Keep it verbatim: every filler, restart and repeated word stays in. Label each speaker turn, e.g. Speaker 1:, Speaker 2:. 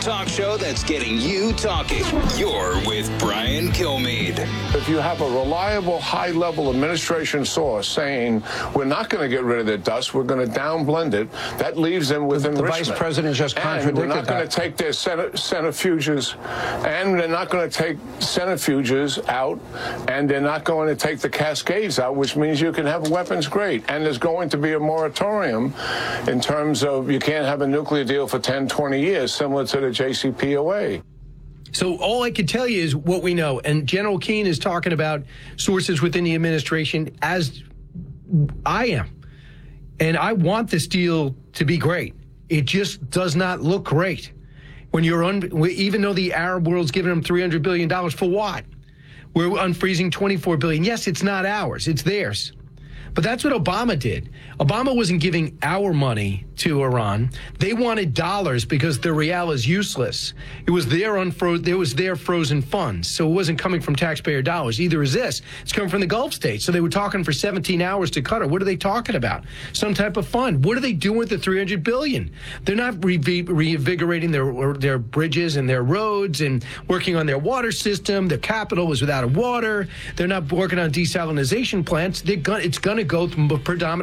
Speaker 1: talk show that's getting you talking. You're with Brian Kilmeade.
Speaker 2: If you have a reliable, high-level administration source saying we're not going to get rid of the dust, we're going to downblend it, that leaves them with
Speaker 3: the
Speaker 2: enrichment.
Speaker 3: The vice president just contradicted
Speaker 2: and we're not going to take their centrifuges, and they're not going to take centrifuges out, and they're not going to take the cascades out, which means you can have weapons grade. And there's going to be a moratorium in terms of you can't have a nuclear deal for ten, twenty years, similar to the J C P O A.
Speaker 4: So all I can tell you is what we know. And General Keane is talking about sources within the administration, as I am. And I want this deal to be great. It just does not look great. When you're un- even though the Arab world's giving them three hundred billion dollars for what? We're unfreezing twenty-four billion dollars. Yes, it's not ours. It's theirs. But that's what Obama did. Obama wasn't giving our money to Iran. They wanted dollars because the real is useless. It was their unfro- there was their frozen funds. So it wasn't coming from taxpayer dollars. Either is this. It's coming from the Gulf states. So they were talking for seventeen hours to Qatar. What are they talking about? Some type of fund. What are they doing with the three hundred billion dollars? They're not re- reinvigorating their their bridges and their roads and working on their water system. Their capital was without water. They're not working on desalination plants. They're gonna, it's going to go predominantly